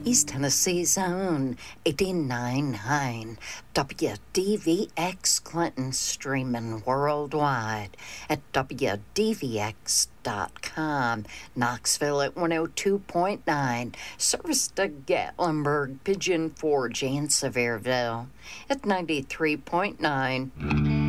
East Tennessee's own 89.9 WDVX Clinton, streaming worldwide at WDVX.com. Knoxville at 102.9, service to Gatlinburg, Pigeon Forge, and Sevierville at 93.9.